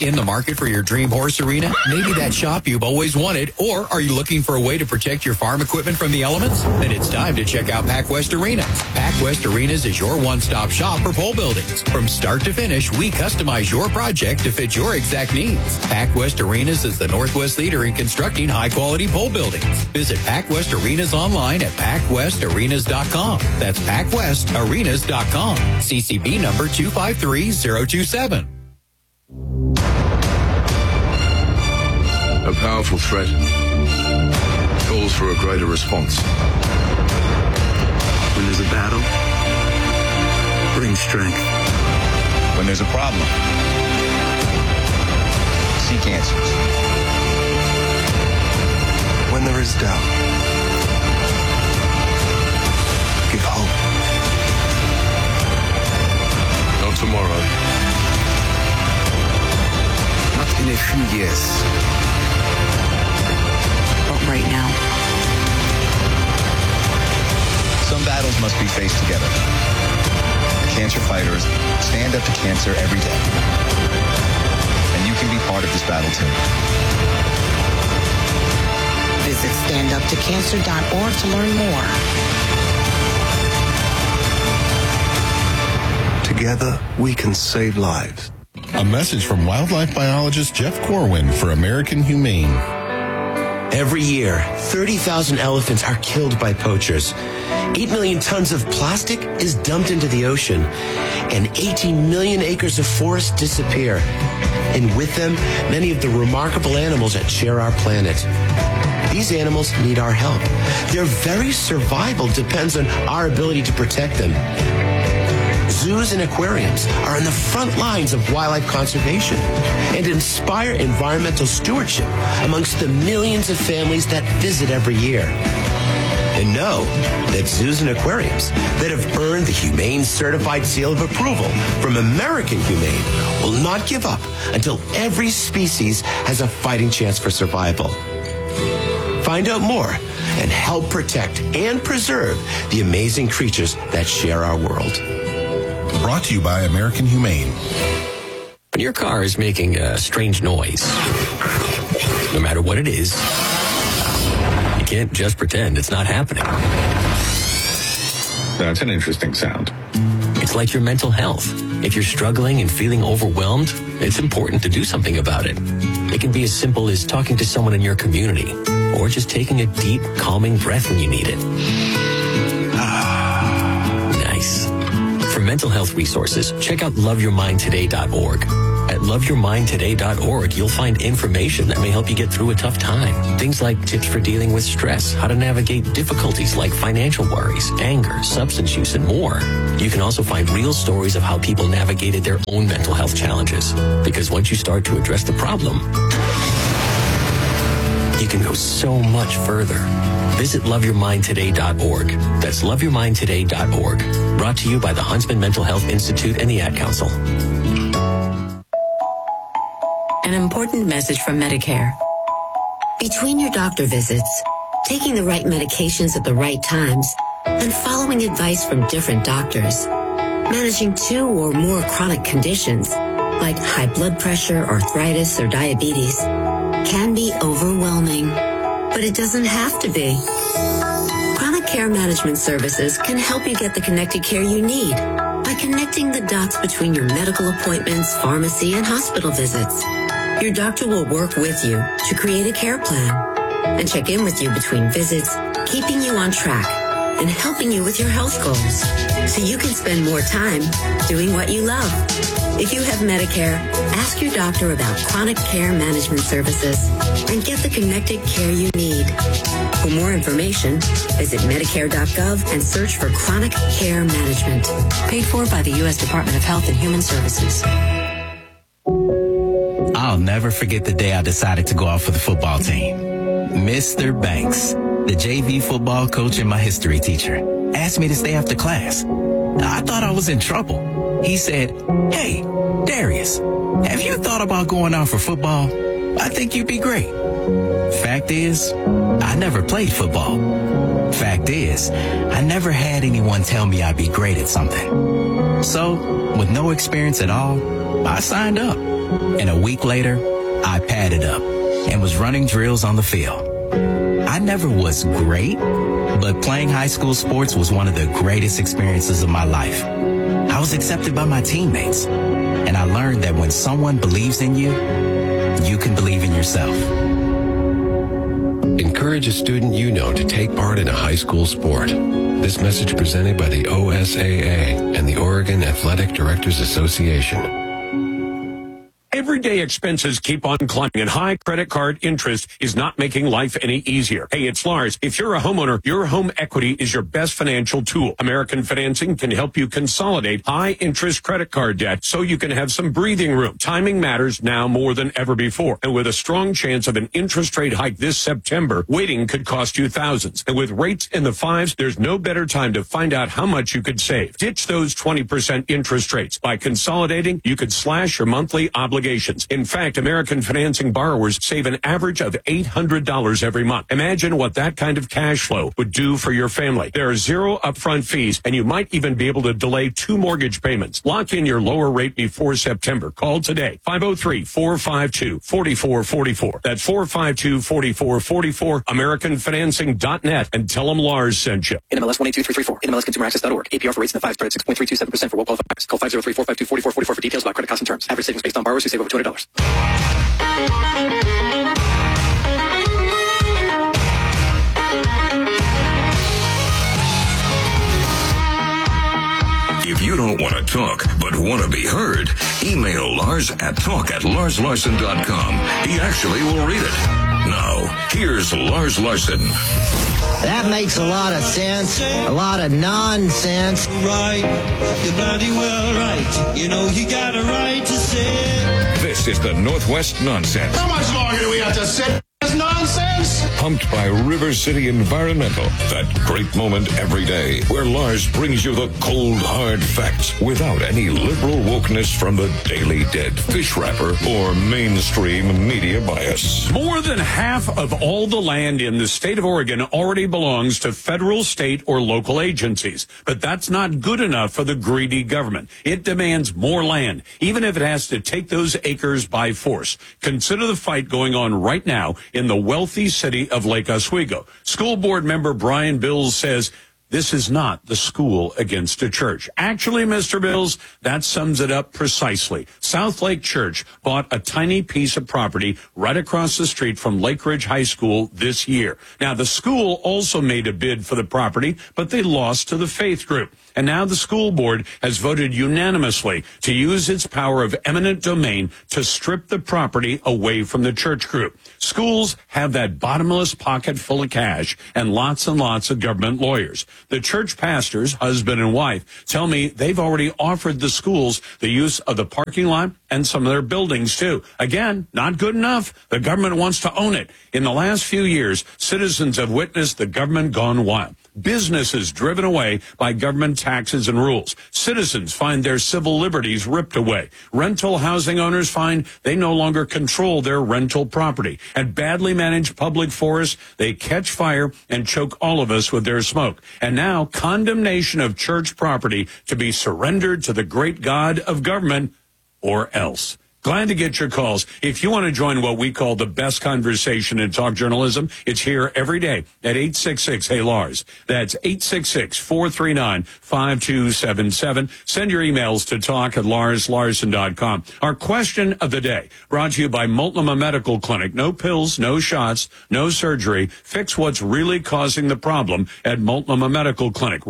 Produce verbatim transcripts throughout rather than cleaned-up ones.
In the market for your dream horse arena? Maybe that shop you've always wanted, or are you looking for a way to protect your farm equipment from the elements? Then it's time to check out PacWest Arenas. PacWest Arenas is your one-stop shop for pole buildings. From start to finish, we customize your project to fit your exact needs. PacWest Arenas is the Northwest leader in constructing high-quality pole buildings. Visit PacWest Arenas online at pac west arenas dot com. That's pac west arenas dot com. C C B number two five three zero two seven. A powerful threat calls for a greater response. When there's a battle, bring strength. When there's a problem, seek answers. When there is doubt, give hope. Not tomorrow. Not in a few years. But right now. Some battles must be faced together. Cancer fighters stand up to cancer every day. And you can be part of this battle too. Visit stand up to cancer dot org to learn more. Together, we can save lives. A message from wildlife biologist Jeff Corwin for American Humane. Every year, thirty thousand elephants are killed by poachers. eight million tons of plastic is dumped into the ocean. And eighteen million acres of forest disappear. And with them, many of the remarkable animals that share our planet. These animals need our help. Their very survival depends on our ability to protect them. Zoos and aquariums are in the front lines of wildlife conservation and inspire environmental stewardship amongst the millions of families that visit every year. And know that zoos and aquariums that have earned the Humane Certified Seal of Approval from American Humane will not give up until every species has a fighting chance for survival. Find out more and help protect and preserve the amazing creatures that share our world. Brought to you by American Humane. When your car is making a strange noise, no matter what it is, you can't just pretend it's not happening. That's an interesting sound. It's like your mental health. If you're struggling and feeling overwhelmed, it's important to do something about it. It can be as simple as talking to someone in your community, or just taking a deep, calming breath when you need it. Nice. For mental health resources, check out love your mind today dot org. At love your mind today dot org, you'll find information that may help you get through a tough time. Things like tips for dealing with stress, how to navigate difficulties like financial worries, anger, substance use, and more. You can also find real stories of how people navigated their own mental health challenges. Because once you start to address the problem, you can go so much further. Visit love your mind today dot org. That's love your mind today dot org. Brought to you by the Huntsman Mental Health Institute and the Ad Council. An important message from Medicare. Between your doctor visits, taking the right medications at the right times, and following advice from different doctors, managing two or more chronic conditions like high blood pressure, arthritis, or diabetes can be overwhelming, but it doesn't have to be. Chronic Care Management Services can help you get the connected care you need by connecting the dots between your medical appointments, pharmacy, and hospital visits. Your doctor will work with you to create a care plan and check in with you between visits, keeping you on track and helping you with your health goals so you can spend more time doing what you love. If you have Medicare, ask your doctor about Chronic Care Management Services and get the connected care you need. For more information, visit medicare dot gov and search for Chronic Care Management. Paid for by the U S Department of Health and Human Services. I'll never forget the day I decided to go out for the football team. Mister Banks, the J V football coach and my history teacher, asked me to stay after class. I thought I was in trouble. He said, "Hey, Darius, have you thought about going out for football? I think you'd be great." Fact is, I never played football. Fact is, I never had anyone tell me I'd be great at something. So, with no experience at all, I signed up. And a week later, I padded up and was running drills on the field. I never was great, but playing high school sports was one of the greatest experiences of my life. I was accepted by my teammates, and I learned that when someone believes in you, you can believe in yourself. Encourage a student you know to take part in a high school sport. This message presented by the O S A A and the Oregon Athletic Directors Association. Everyday expenses keep on climbing, and high credit card interest is not making life any easier. Hey, it's Lars. If you're a homeowner, your home equity is your best financial tool. American Financing can help you consolidate high-interest credit card debt so you can have some breathing room. Timing matters now more than ever before. And with a strong chance of an interest rate hike this September, waiting could cost you thousands. And with rates in the fives, there's no better time to find out how much you could save. Ditch those twenty percent interest rates. By consolidating, you could slash your monthly obligations. In fact, American Financing borrowers save an average of eight hundred dollars every month. Imagine what that kind of cash flow would do for your family. There are zero upfront fees, and you might even be able to delay two mortgage payments. Lock in your lower rate before September. Call today, five oh three, four five two, four four four four. That's four five two, four four four four, American Financing dot net, and tell them Lars sent you. N M L S one eight two three three four, N M L S consumer access dot org. A P R for rates in the fives, spread six point three two seven percent for well-qualified. Call five oh three, four five two, four four four four for details about credit costs and terms. Average savings based on borrowers who save over two hundred dollars. If you don't want to talk, but want to be heard, email Lars at talk at lars larson dot com. He actually will read it. Now, here's Lars Larson. That makes a lot of sense. A lot of nonsense. Right. You're bloody well right. You know you got a right to say. This is the Northwest Nonsense. How much longer do we have to sit? This nonsense? Pumped by River City Environmental. That great moment every day where Lars brings you the cold, hard facts without any liberal wokeness from the Daily Dead, fish wrapper, or mainstream media bias. More than half of all the land in the state of Oregon already belongs to federal, state, or local agencies. But that's not good enough for the greedy government. It demands more land, even if it has to take those acres by force. Consider the fight going on right now in the wealthy city of Lake Oswego. School board member Brian Bills says this is not the school against a church. Actually, Mister Bills, that sums it up precisely. South Lake Church bought a tiny piece of property right across the street from Lake Ridge High School this year. Now, the school also made a bid for the property, but they lost to the faith group. And now the school board has voted unanimously to use its power of eminent domain to strip the property away from the church group. Schools have that bottomless pocket full of cash and lots and lots of government lawyers. The church pastors, husband and wife, tell me they've already offered the schools the use of the parking lot and some of their buildings, too. Again, not good enough. The government wants to own it. In the last few years, citizens have witnessed the government gone wild. Businesses driven away by government taxes and rules. Citizens find their civil liberties ripped away. Rental housing owners find they no longer control their rental property. And badly managed public forests, they catch fire and choke all of us with their smoke. And now, condemnation of church property to be surrendered to the great God of government, or else. Glad to get your calls. If you want to join what we call the best conversation in talk journalism, it's here every day at eight six six, hey Lars. That's eight six six, four three nine, five two seven seven. Send your emails to talk at lars larson dot com. Our question of the day, brought to you by Multnomah Medical Clinic. No pills, no shots, no surgery. Fix what's really causing the problem at Multnomah Medical Clinic.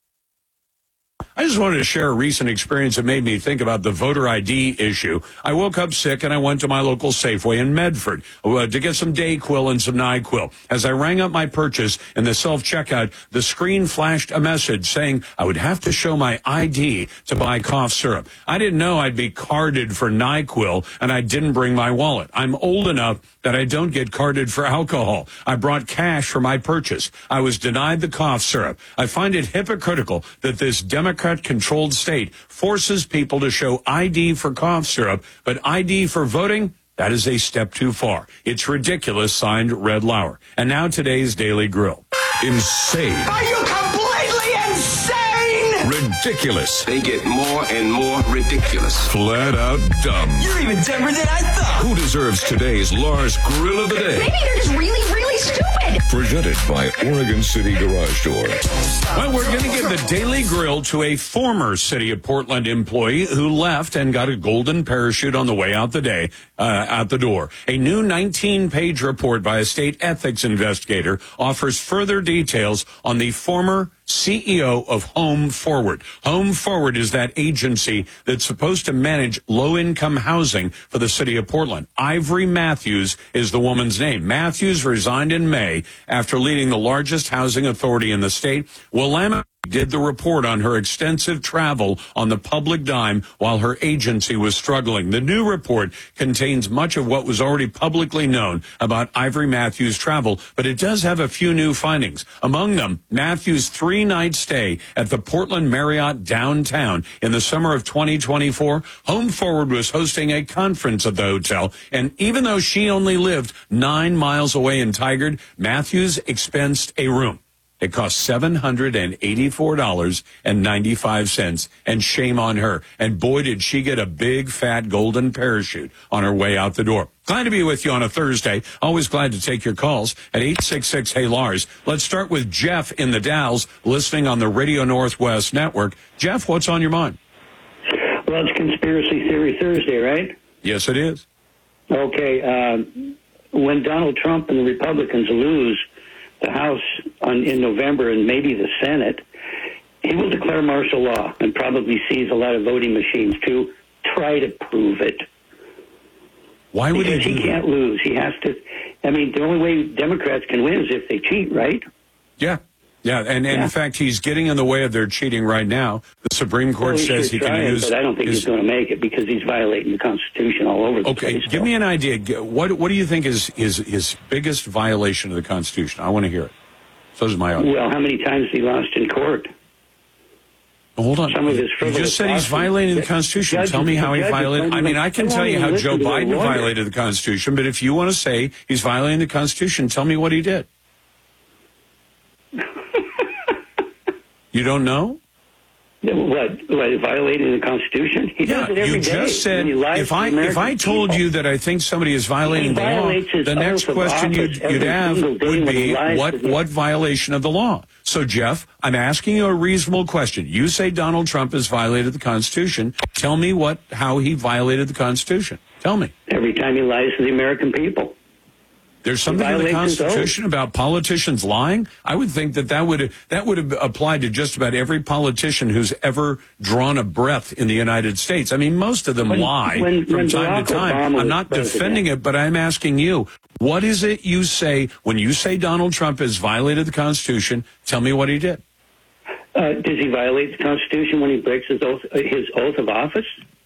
I just wanted to share a recent experience that made me think about the voter I D issue. I woke up sick and I went to my local Safeway in Medford uh, to get some Dayquil and some NyQuil. As I rang up my purchase in the self-checkout, the screen flashed a message saying I would have to show my I D to buy cough syrup. I didn't know I'd be carded for NyQuil, and I didn't bring my wallet. I'm old enough that I don't get carded for alcohol. I brought cash for my purchase. I was denied the cough syrup. I find it hypocritical that this Democrat-controlled state forces people to show I D for cough syrup, but I D for voting, that is a step too far. It's ridiculous, signed Red Lauer. And now today's Daily Grill. Insane. Are you completely insane? ridiculous. They get more and more ridiculous. Flat out dumb. You're even dumber than I thought. Who deserves today's Lars Grill of the Day? Maybe they're just really, really stupid. Presented by Oregon City Garage Door. Well, we're going to give the Daily Grill to a former City of Portland employee who left and got a golden parachute on the way out the day, uh, out the door. A new nineteen-page report by a state ethics investigator offers further details on the former C E O of Home Forward. Home Forward is that agency that's supposed to manage low-income housing for the city of Portland. Ivory Matthews is the woman's name. Matthews resigned in May after leading the largest housing authority in the state. Willamette did the report on her extensive travel on the public dime while her agency was struggling. The new report contains much of what was already publicly known about Ivory Matthews' travel, but it does have a few new findings. Among them, Matthews' three-night stay at the Portland Marriott downtown in the summer of twenty twenty-four. Home Forward was hosting a conference at the hotel, and even though she only lived nine miles away in Tigard, Matthews expensed a room. It cost seven hundred eighty-four dollars and ninety-five cents, and shame on her. And boy, did she get a big, fat golden parachute on her way out the door. Glad to be with you on a Thursday. Always glad to take your calls at eight six six, hey Lars. Let's start with Jeff in the Dalles, listening on the Radio Northwest Network. Jeff, what's on your mind? Well, it's Conspiracy Theory Thursday, right? Yes, it is. Okay. Uh, when Donald Trump and the Republicans lose the House on, in November and maybe the Senate, he will declare martial law and probably seize a lot of voting machines to try to prove it. Why would because he do he can't that? lose. He has to. I mean, the only way Democrats can win is if they cheat, right? Yeah. Yeah, and, and Yeah. in fact, he's getting in the way of their cheating right now. The Supreme Court Well, he says should he can try it, use... but I don't think his- he's going to make it because he's violating the Constitution all over the Okay, place. give me an idea. G- What what do you think is his, his biggest violation of the Constitution? I want to hear it. So does my audience. Well, how many times he lost in court? Hold on. Some of his You frivolous just said he's lawsuits. violating the Constitution. Judges- Tell me how he judges violated... don't I mean, even- I can they tell won't you even how listen Joe to their Biden lawyer. violated the Constitution, but if you want to say he's violating the Constitution, tell me what he did. You don't know? What, what, violating the Constitution? He Yeah, does it every you day just said, when he lies if to I the if I American told people. you that I think somebody is violating He the law, violates his the next oath of question office you'd, you'd every have single day would when he be, lies what to the- what violation of the law? So, Jeff, I'm asking you a reasonable question. You say Donald Trump has violated the Constitution. Tell me what how he violated the Constitution. Tell me. Every time he lies to the American people. There's something in the violates his oath. Constitution about politicians lying. I would think that that would that would have applied to just about every politician who's ever drawn a breath in the United States. I mean, most of them When- lie when- from when time to Barack time. Obama I'm was not president. defending it, but I'm asking you, what is it you say when you say Donald Trump has violated the Constitution? Tell me what he did. Uh, does he violate the Constitution when he breaks his oath, uh, his oath of office?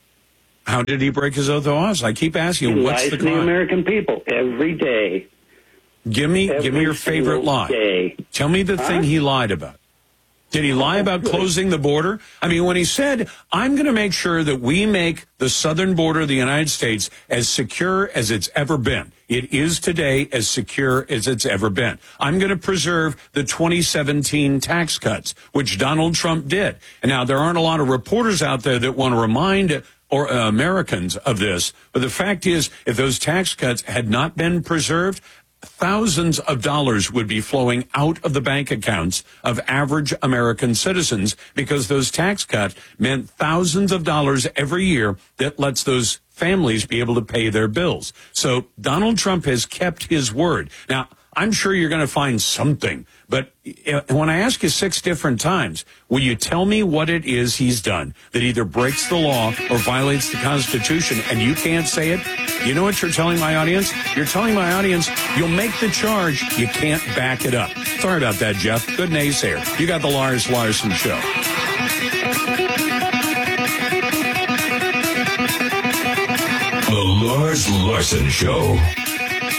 How did he break his oath of office? I keep asking He you, what's lies the to the crime? American people every day. Give me, give me Every your favorite single lie. day. Tell me the Huh? thing he lied about. Did he lie about closing the border? I mean, when he said, I'm going to make sure that we make the southern border of the United States as secure as it's ever been. It is today as secure as it's ever been. I'm going to preserve the twenty seventeen tax cuts, which Donald Trump did. And now there aren't a lot of reporters out there that want to remind or uh, Americans of this. But the fact is, if those tax cuts had not been preserved, thousands of dollars would be flowing out of the bank accounts of average American citizens because those tax cuts meant thousands of dollars every year that lets those families be able to pay their bills. So Donald Trump has kept his word. Now, I'm sure you're going to find something, but when I ask you six different times, will you tell me what it is he's done that either breaks the law or violates the Constitution, and you can't say it? You know what you're telling my audience? You're telling my audience you'll make the charge, you can't back it up. Sorry about that, Jeff. Good naysayer. You got the Lars Larson Show. The Lars Larson Show.